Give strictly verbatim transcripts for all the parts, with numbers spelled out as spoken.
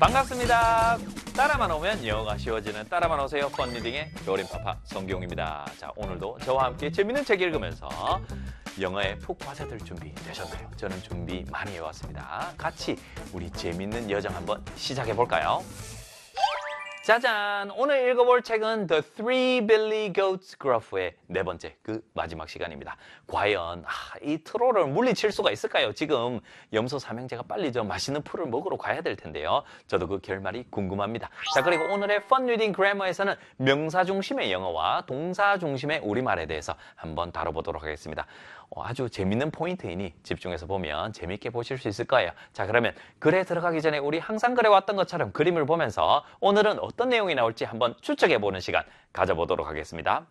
반갑습니다. 따라만 오면 영어가 쉬워지는 따라만 오세요 펀리딩의 요린파파 성경입니다. 자, 오늘도 저와 함께 재밌는 책 읽으면서 영어에 푹 빠져들 준비 되셨나요? 저는 준비 많이 해왔습니다. 같이 우리 재밌는 여정 한번 시작해 볼까요? 짜잔! 오늘 읽어볼 책은 The Three Billy Goats Gruff의 네 번째, 그 마지막 시간입니다. 과연 아, 이 트롤을 물리칠 수가 있을까요? 지금 염소 삼형제가 빨리 저 맛있는 풀을 먹으러 가야 될 텐데요. 저도 그 결말이 궁금합니다. 자, 그리고 오늘의 Fun Reading Grammar에서는 명사 중심의 영어와 동사 중심의 우리말에 대해서 한번 다뤄보도록 하겠습니다. 어, 아주 재밌는 포인트이니 집중해서 보면 재밌게 보실 수 있을 거예요. 자, 그러면 글에 들어가기 전에 우리 항상 그래왔던 것처럼 그림을 보면서 오늘은 어떤 내용이 나올지 한번 추측해보는 시간 가져보도록 하겠습니다.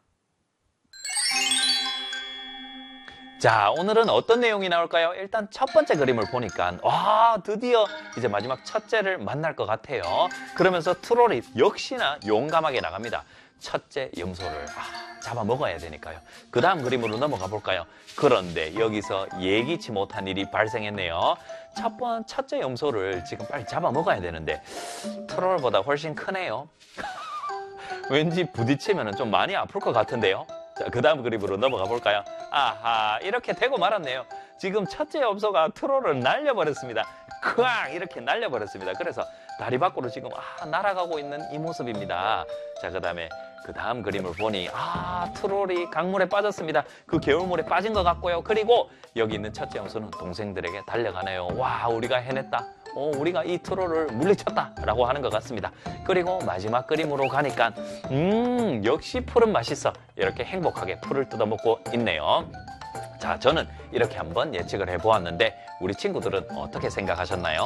자, 오늘은 어떤 내용이 나올까요? 일단 첫 번째 그림을 보니까 와, 드디어 이제 마지막 첫째를 만날 것 같아요. 그러면서 트롤이 역시나 용감하게 나갑니다. 첫째 염소를 아, 잡아먹어야 되니까요. 그 다음 그림으로 넘어가 볼까요? 그런데 여기서 예기치 못한 일이 발생했네요. 첫 번, 첫째 염소를 지금 빨리 잡아먹어야 되는데 트롤보다 훨씬 크네요. 왠지 부딪히면 좀 많이 아플 것 같은데요. 자, 그 다음 그림으로 넘어가 볼까요? 아하, 이렇게 되고 말았네요. 지금 첫째 염소가 트롤을 날려버렸습니다. 크앙! 이렇게 날려버렸습니다. 그래서 다리 밖으로 지금 아, 날아가고 있는 이 모습입니다. 자, 그 다음에 그 다음 그림을 보니 아, 트롤이 강물에 빠졌습니다. 그 개울물에 빠진 것 같고요. 그리고 여기 있는 첫째 염소는 동생들에게 달려가네요. 와, 우리가 해냈다. 어, 우리가 이 트롤을 물리쳤다 라고 하는 것 같습니다. 그리고 마지막 그림으로 가니까 음, 역시 풀은 맛있어. 이렇게 행복하게 풀을 뜯어먹고 있네요. 자, 저는 이렇게 한번 예측을 해보았는데 우리 친구들은 어떻게 생각하셨나요?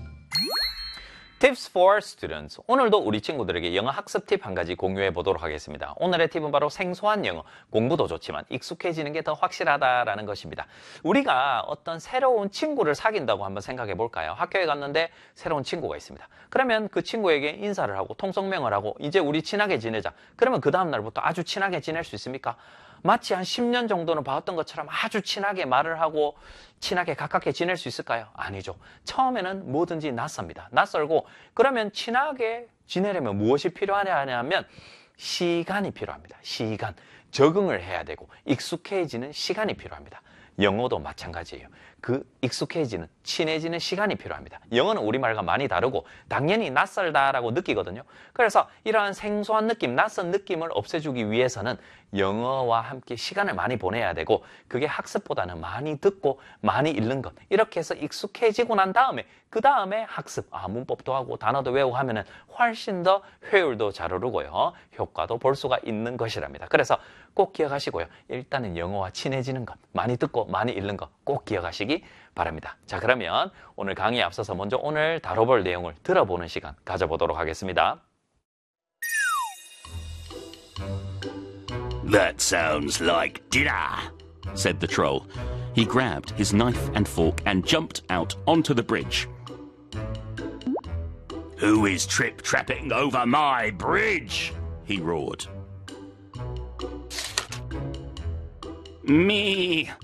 Tips for Students. 오늘도 우리 친구들에게 영어 학습 팁 한 가지 공유해 보도록 하겠습니다. 오늘의 팁은 바로 생소한 영어, 공부도 좋지만 익숙해지는 게 더 확실하다라는 것입니다. 우리가 어떤 새로운 친구를 사귄다고 한번 생각해 볼까요? 학교에 갔는데 새로운 친구가 있습니다. 그러면 그 친구에게 인사를 하고 통성명을 하고 이제 우리 친하게 지내자. 그러면 그 다음 날부터 아주 친하게 지낼 수 있습니까? 마치 한 십 년 정도는 봐왔던 것처럼 아주 친하게 말을 하고 친하게 가깝게 지낼 수 있을까요? 아니죠. 처음에는 뭐든지 낯섭니다. 낯설고 그러면 친하게 지내려면 무엇이 필요하냐 하면 시간이 필요합니다. 시간. 적응을 해야 되고 익숙해지는 시간이 필요합니다. 영어도 마찬가지예요. 그 익숙해지는, 친해지는 시간이 필요합니다. 영어는 우리말과 많이 다르고 당연히 낯설다라고 느끼거든요. 그래서 이러한 생소한 느낌, 낯선 느낌을 없애주기 위해서는 영어와 함께 시간을 많이 보내야 되고 그게 학습보다는 많이 듣고 많이 읽는 것. 이렇게 해서 익숙해지고 난 다음에 그 다음에 학습, 아, 문법도 하고 단어도 외우고 하면은 훨씬 더 효율도 잘 오르고요. 효과도 볼 수가 있는 것이랍니다. 그래서 꼭 기억하시고요. 일단은 영어와 친해지는 것, 많이 듣고 많이 읽는 것 꼭 기억하시기 바랍니다. 자, 그러면 오늘 강의에 앞서서 먼저 오늘 다뤄볼 내용을 들어보는 시간 가져보도록 하겠습니다. That sounds like dinner, said the troll. He grabbed his knife and fork and jumped out onto the bridge. Who is trip-trapping over my bridge? He roared. Me,